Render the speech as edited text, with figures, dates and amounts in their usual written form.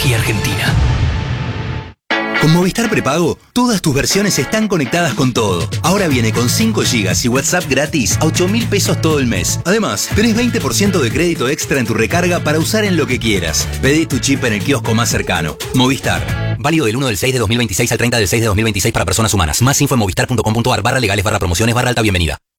energía argentina. Con Movistar Prepago, todas tus versiones están conectadas con todo. Ahora viene con 5 GB y WhatsApp gratis a 8.000 pesos todo el mes. Además, tenés 20% de crédito extra en tu recarga para usar en lo que quieras. Pedí tu chip en el kiosco más cercano. Movistar. Válido del 1 del 6 de 2026 al 30 del 6 de 2026 para personas humanas. Más info en movistar.com.ar/legales/promociones/alta bienvenida.